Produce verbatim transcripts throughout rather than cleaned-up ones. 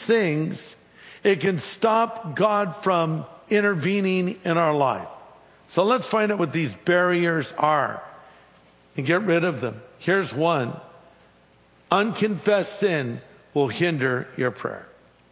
things, it can stop God from intervening in our life. So let's find out what these barriers are and get rid of them. Here's one. Unconfessed sin will hinder your prayer.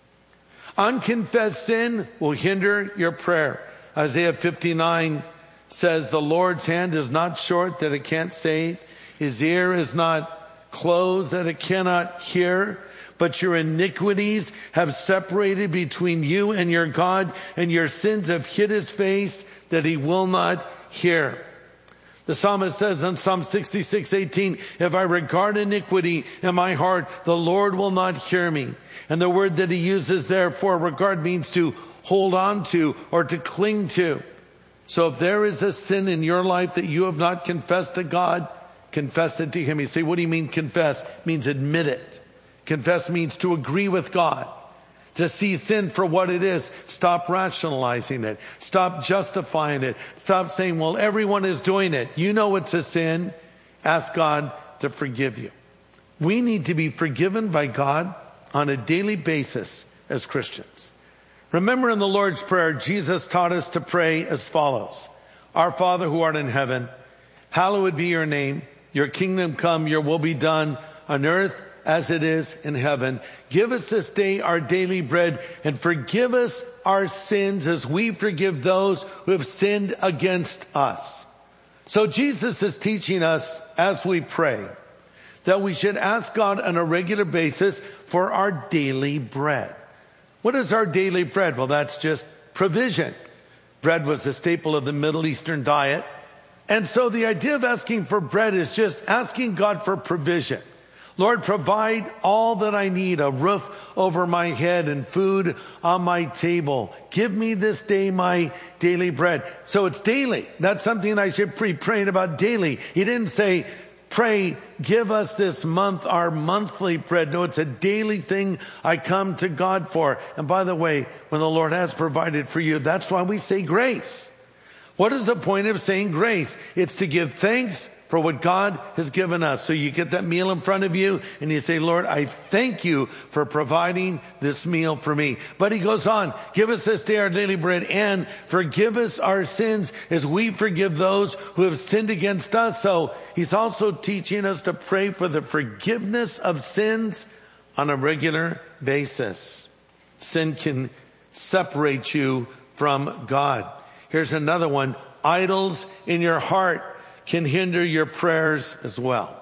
Unconfessed sin will hinder your prayer. Isaiah fifty-nine says, the Lord's hand is not short that it can't save. His ear is not closed that it cannot hear. But your iniquities have separated between you and your God, and your sins have hid his face that he will not hear. The psalmist says in Psalm sixty-six eighteen, if I regard iniquity in my heart, the Lord will not hear me. And the word that he uses there for regard means to hold on to or to cling to. So if there is a sin in your life that you have not confessed to God, confess it to him. You say, what do you mean confess? It means admit it. Confess means to agree with God, to see sin for what it is. Stop rationalizing it. Stop justifying it. Stop saying, well, everyone is doing it. You know it's a sin. Ask God to forgive you. We need to be forgiven by God on a daily basis as Christians. Remember in the Lord's Prayer, Jesus taught us to pray as follows. Our Father who art in heaven, hallowed be your name. Your kingdom come, your will be done on earth as it is in heaven. Give us this day our daily bread, and forgive us our sins as we forgive those who have sinned against us. So Jesus is teaching us as we pray that we should ask God on a regular basis for our daily bread. What is our daily bread? Well, that's just provision. Bread was a staple of the Middle Eastern diet. And so the idea of asking for bread is just asking God for provision. Lord, provide all that I need, a roof over my head and food on my table. Give me this day my daily bread. So it's daily. That's something I should be praying about daily. He didn't say, pray, give us this month our monthly bread. No, it's a daily thing I come to God for. And by the way, when the Lord has provided for you, that's why we say grace. What is the point of saying grace? It's to give thanks for what God has given us. So you get that meal in front of you and you say, Lord, I thank you for providing this meal for me. But he goes on, give us this day our daily bread and forgive us our sins as we forgive those who have sinned against us. So he's also teaching us to pray for the forgiveness of sins on a regular basis. Sin can separate you from God. Here's another one. Idols in your heart can hinder your prayers as well.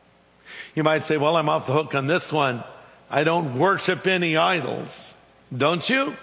You might say, well, I'm off the hook on this one. I don't worship any idols. Don't you?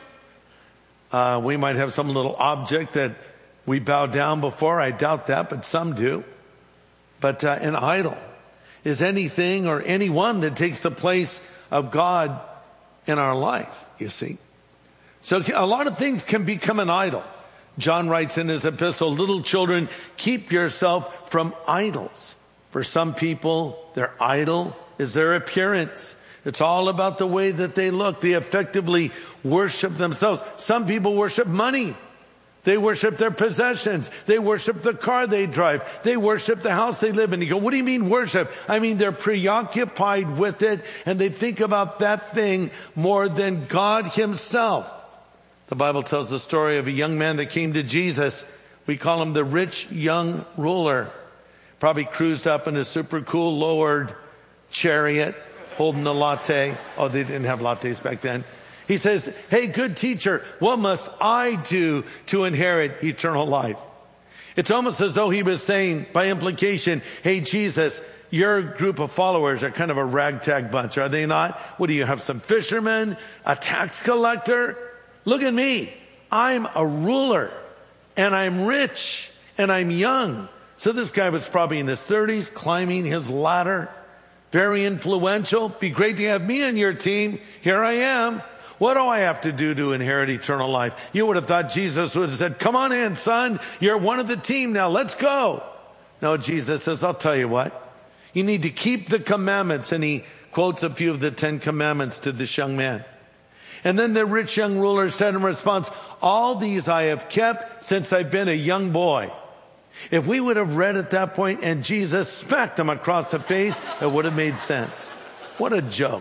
Uh, we might have some little object that we bow down before. I doubt that, but some do. But uh, an idol is anything or anyone that takes the place of God in our life, you see. So a lot of things can become an idol. John writes in his epistle, little children, keep yourself from idols. For some people, their idol is their appearance. It's all about the way that they look. They effectively worship themselves. Some people worship money. They worship their possessions. They worship the car they drive. They worship the house they live in. You go, what do you mean worship? I mean, they're preoccupied with it and they think about that thing more than God himself. The Bible tells the story of a young man that came to Jesus. We call him the rich young ruler. Probably cruised up in a super cool lowered chariot holding a latte. Oh, they didn't have lattes back then. He says, hey, good teacher, what must I do to inherit eternal life? It's almost as though he was saying by implication, hey, Jesus, your group of followers are kind of a ragtag bunch, are they not? What do you have, some fishermen, a tax collector? Look at me. I'm a ruler and I'm rich and I'm young. So this guy was probably in his thirties, climbing his ladder, very influential. Be great to have me on your team. Here I am. What do I have to do to inherit eternal life? You would have thought Jesus would have said, come on in, son. You're one of the team now. Let's go. No, Jesus says, I'll tell you what. You need to keep the commandments. And he quotes a few of the Ten Commandments to this young man. And then the rich young ruler said in response, all these I have kept since I've been a young boy. If we would have read at that point and Jesus smacked him across the face, it would have made sense. What a joke.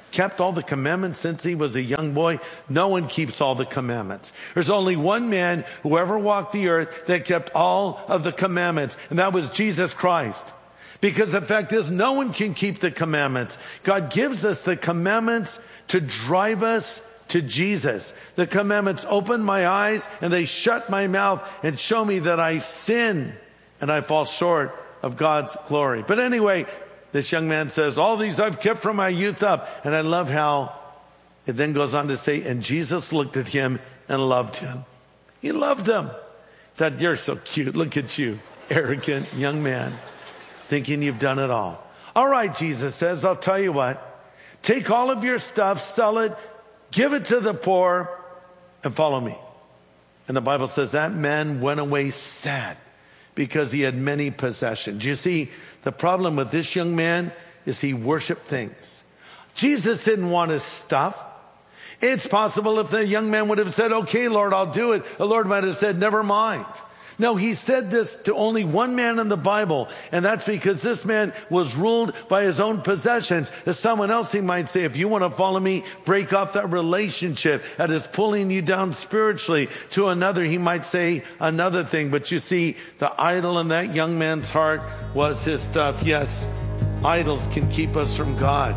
kept all the commandments since he was a young boy? No one keeps all the commandments. There's only one man who ever walked the earth that kept all of the commandments, and that was Jesus Christ. Because the fact is, no one can keep the commandments. God gives us the commandments to drive us to Jesus. The commandments open my eyes and they shut my mouth and show me that I sin and I fall short of God's glory. But anyway, this young man says, all these I've kept from my youth up. And I love how it then goes on to say, and Jesus looked at him and loved him. He loved him. He said, you're so cute. Look at you, arrogant young man, thinking you've done it all. All right, Jesus says, I'll tell you what. Take all of your stuff, sell it, give it to the poor, and follow me. And the Bible says that man went away sad because he had many possessions. You see, the problem with this young man is he worshiped things. Jesus didn't want his stuff. It's possible if the young man would have said, okay, Lord, I'll do it, the Lord might have said, never mind. No, he said this to only one man in the Bible, and that's because this man was ruled by his own possessions. To someone else, he might say, if you want to follow me, break off that relationship that is pulling you down spiritually. To another, he might say another thing. But you see, the idol in that young man's heart was his stuff. Yes, idols can keep us from God.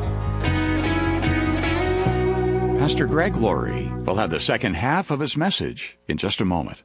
Pastor Greg Laurie will have the second half of his message in just a moment.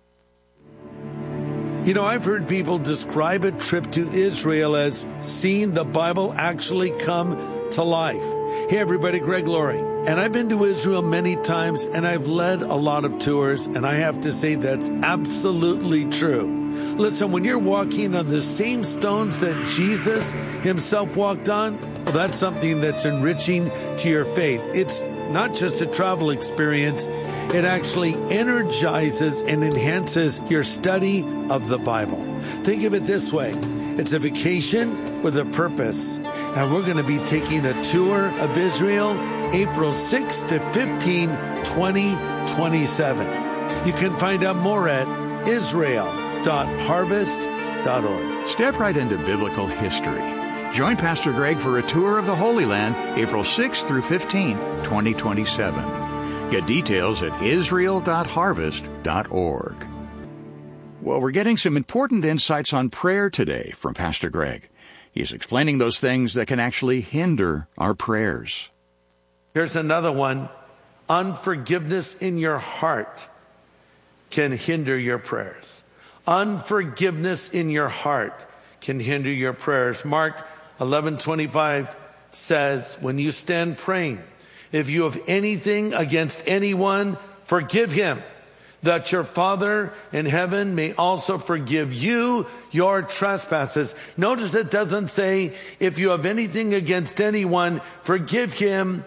You know, I've heard people describe a trip to Israel as seeing the Bible actually come to life. Hey, everybody, Greg Laurie. And I've been to Israel many times, and I've led a lot of tours, and I have to say that's absolutely true. Listen, when you're walking on the same stones that Jesus himself walked on, well, that's something that's enriching to your faith. It's not just a travel experience. It actually energizes and enhances your study of the Bible. Think of it this way. It's a vacation with a purpose. And we're going to be taking a tour of Israel April sixth to fifteenth, twenty twenty-seven. You can find out more at israel dot harvest dot org. Step right into biblical history. Join Pastor Greg for a tour of the Holy Land April sixth through fifteenth, twenty twenty-seven. Get details at israel dot harvest dot org. Well, we're getting some important insights on prayer today from Pastor Greg. He's explaining those things that can actually hinder our prayers. Here's another one. Unforgiveness in your heart can hinder your prayers. Unforgiveness in your heart can hinder your prayers. Mark eleven twenty-five says, when you stand praying, if you have anything against anyone, forgive him, that your Father in heaven may also forgive you your trespasses. Notice it doesn't say, if you have anything against anyone, forgive him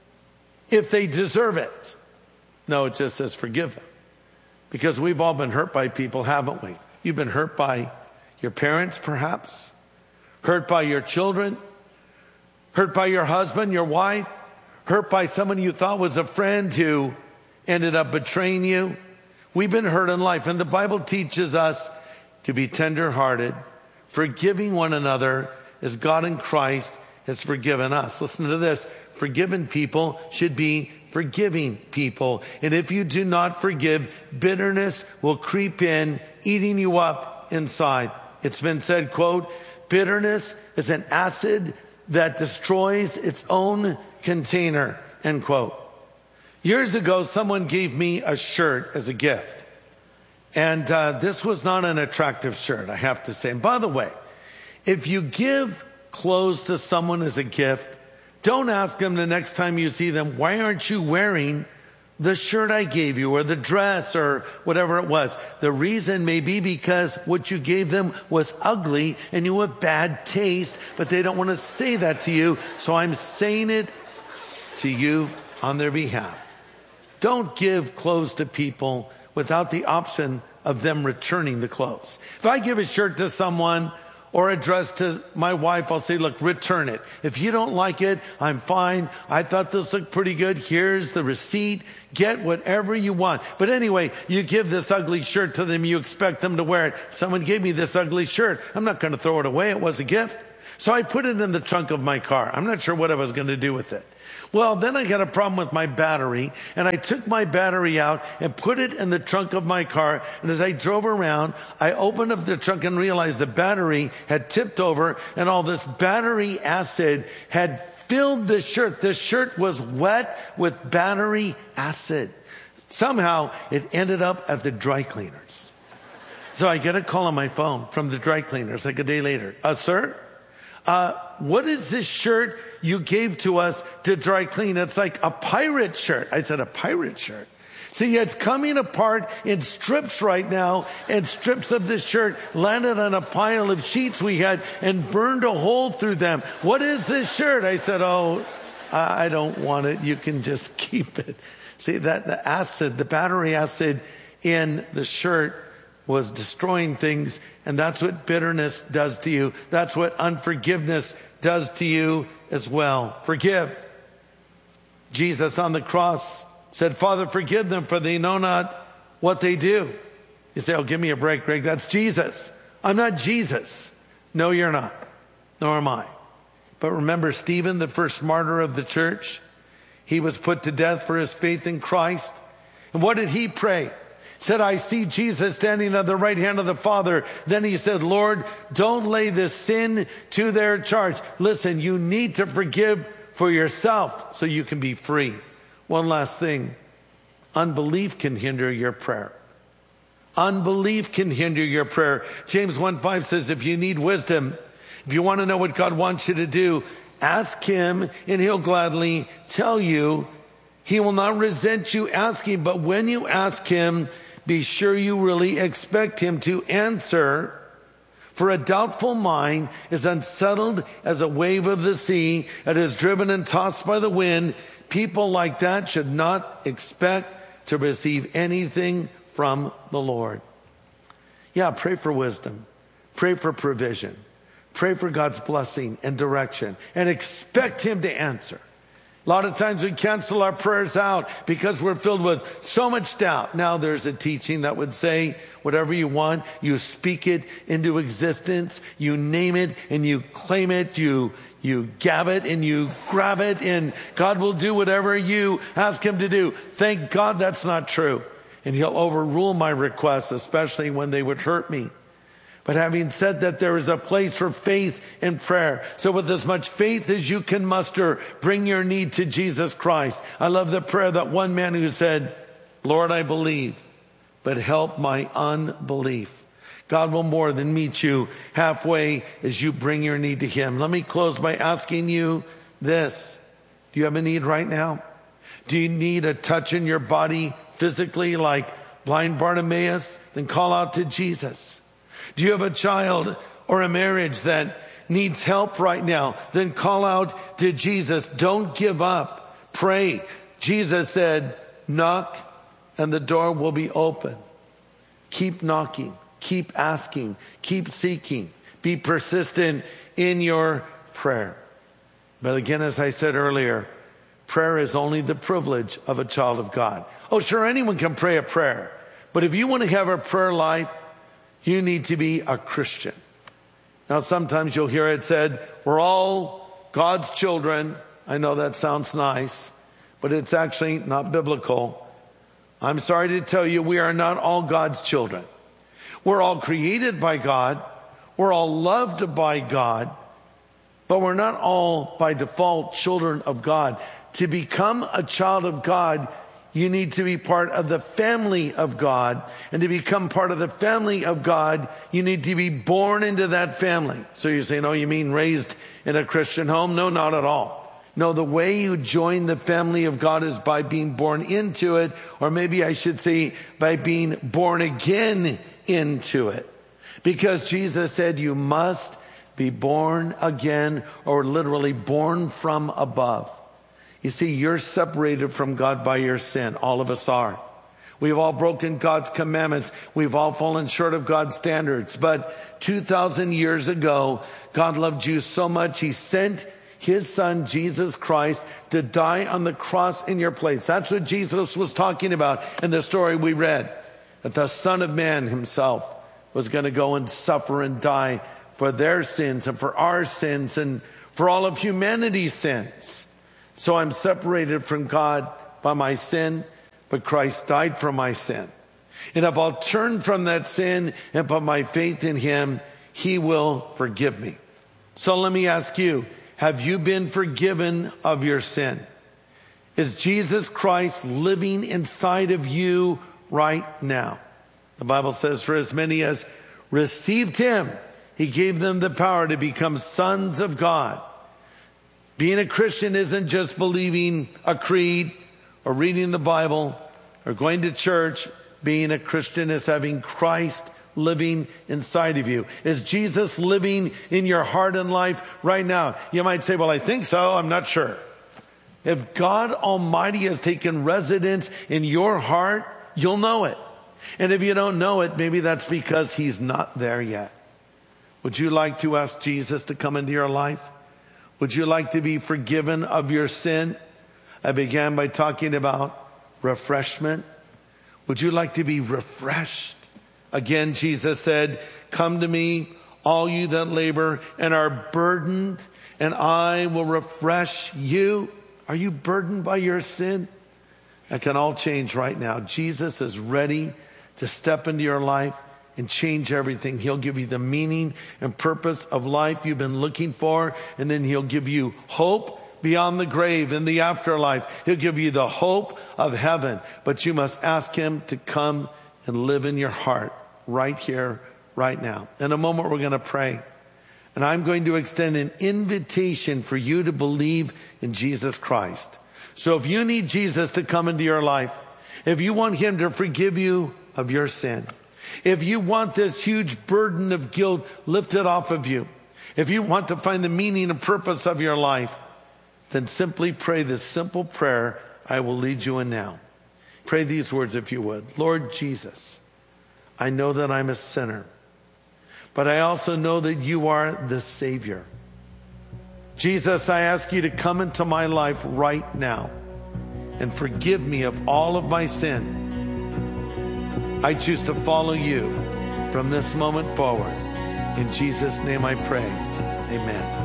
if they deserve it. No, it just says forgive them. Because we've all been hurt by people, haven't we? You've been hurt by your parents, perhaps. Hurt by your children. Hurt by your husband, your wife. Hurt by someone you thought was a friend who ended up betraying you. We've been hurt in life, and the Bible teaches us to be tender-hearted, forgiving one another as God in Christ has forgiven us. Listen to this. Forgiven people should be forgiving people. And if you do not forgive, bitterness will creep in, eating you up inside. It's been said, quote, bitterness is an acid that destroys its own container, end quote. Years ago, someone gave me a shirt as a gift. And uh, this was not an attractive shirt, I have to say. And by the way, if you give clothes to someone as a gift, don't ask them the next time you see them, why aren't you wearing the shirt I gave you or the dress or whatever it was? The reason may be because what you gave them was ugly and you have bad taste, but they don't want to say that to you. So I'm saying it to you on their behalf. Don't give clothes to people without the option of them returning the clothes. If I give a shirt to someone or a dress to my wife, I'll say, look, return it. If you don't like it, I'm fine. I thought this looked pretty good. Here's the receipt. Get whatever you want. But anyway, you give this ugly shirt to them. You expect them to wear it. Someone gave me this ugly shirt. I'm not going to throw it away. It was a gift. So I put it in the trunk of my car. I'm not sure what I was going to do with it. Well, then I got a problem with my battery, and I took my battery out and put it in the trunk of my car. And as I drove around, I opened up the trunk and realized the battery had tipped over, and all this battery acid had filled the shirt. The shirt was wet with battery acid. Somehow, it ended up at the dry cleaners. So I get a call on my phone from the dry cleaners like a day later. Uh, sir, uh, what is this shirt you gave to us to dry clean? It's like a pirate shirt. I said, a pirate shirt? See, it's coming apart in strips right now, and strips of this shirt landed on a pile of sheets we had and burned a hole through them. What is this shirt? I said, oh, I don't want it. You can just keep it. See, that the acid, the battery acid in the shirt was destroying things, and that's what bitterness does to you. That's what unforgiveness does to you as well. Forgive. Jesus on the cross said, Father, forgive them, for they know not what they do. You say, oh, give me a break, Greg. That's Jesus. I'm not Jesus. No, you're not. Nor am I. But remember Stephen, the first martyr of the church? He was put to death for his faith in Christ. And what did he pray? Said, I see Jesus standing at the right hand of the Father. Then he said, Lord, don't lay this sin to their charge. Listen, you need to forgive for yourself so you can be free. One last thing. Unbelief can hinder your prayer. Unbelief can hinder your prayer. James one five says, if you need wisdom, if you want to know what God wants you to do, ask him and he'll gladly tell you. He will not resent you asking, but when you ask him, be sure you really expect him to answer. For a doubtful mind is unsettled as a wave of the sea. It is driven and tossed by the wind. People like that should not expect to receive anything from the Lord. Yeah, pray for wisdom. Pray for provision. Pray for God's blessing and direction. And expect him to answer. A lot of times we cancel our prayers out because we're filled with so much doubt. Now there's a teaching that would say whatever you want, you speak it into existence, you name it and you claim it, you you gab it and you grab it, and God will do whatever you ask him to do. Thank God that's not true. And he'll overrule my requests, especially when they would hurt me. But having said that, there is a place for faith in prayer. So with as much faith as you can muster, bring your need to Jesus Christ. I love the prayer that one man who said, Lord, I believe, but help my unbelief. God will more than meet you halfway as you bring your need to him. Let me close by asking you this. Do you have a need right now? Do you need a touch in your body physically like blind Bartimaeus? Then call out to Jesus. Do you have a child or a marriage that needs help right now? Then call out to Jesus. Don't give up. Pray. Jesus said, knock and the door will be open. Keep knocking. Keep asking. Keep seeking. Be persistent in your prayer. But again, as I said earlier, prayer is only the privilege of a child of God. Oh, sure, anyone can pray a prayer. But if you want to have a prayer life, you need to be a Christian. Now, sometimes you'll hear it said, we're all God's children. I know that sounds nice, but it's actually not biblical. I'm sorry to tell you, we are not all God's children. We're all created by God. We're all loved by God, but we're not all by default children of God. To become a child of God, you need to be part of the family of God. And to become part of the family of God, you need to be born into that family. So you're saying, oh, you mean raised in a Christian home? No, not at all. No, the way you join the family of God is by being born into it, or maybe I should say by being born again into it. Because Jesus said you must be born again, or literally born from above. You see, you're separated from God by your sin. All of us are. We've all broken God's commandments. We've all fallen short of God's standards. But two thousand years ago, God loved you so much, he sent his son, Jesus Christ, to die on the cross in your place. That's what Jesus was talking about in the story we read. That the Son of Man himself was going to go and suffer and die for their sins and for our sins and for all of humanity's sins. So I'm separated from God by my sin, but Christ died for my sin. And if I'll turn from that sin and put my faith in him, he will forgive me. So let me ask you, have you been forgiven of your sin? Is Jesus Christ living inside of you right now? The Bible says, for as many as received him, he gave them the power to become sons of God. Being a Christian isn't just believing a creed or reading the Bible or going to church. Being a Christian is having Christ living inside of you. Is Jesus living in your heart and life right now? You might say, well, I think so. I'm not sure. If God Almighty has taken residence in your heart, you'll know it. And if you don't know it, maybe that's because he's not there yet. Would you like to ask Jesus to come into your life? Would you like to be forgiven of your sin? I began by talking about refreshment. Would you like to be refreshed? Again, Jesus said, come to me, all you that labor and are burdened, and I will refresh you. Are you burdened by your sin? That can all change right now. Jesus is ready to step into your life and change everything. He'll give you the meaning and purpose of life you've been looking for, and then he'll give you hope beyond the grave in the afterlife. He'll give you the hope of heaven, but you must ask him to come and live in your heart right here, right now. In a moment, we're going to pray, and I'm going to extend an invitation for you to believe in Jesus Christ. So if you need Jesus to come into your life, if you want him to forgive you of your sin, if you want this huge burden of guilt lifted off of you, if you want to find the meaning and purpose of your life, then simply pray this simple prayer I will lead you in now. Pray these words if you would. Lord Jesus, I know that I'm a sinner, but I also know that you are the Savior. Jesus, I ask you to come into my life right now and forgive me of all of my sin. I choose to follow you from this moment forward. In Jesus' name I pray. Amen.